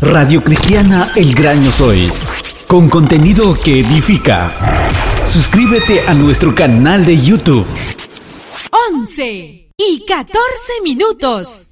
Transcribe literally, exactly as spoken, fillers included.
Radio Cristiana El Gran Yo Soy, con contenido que edifica. Suscríbete a nuestro canal de YouTube. once y catorce minutos.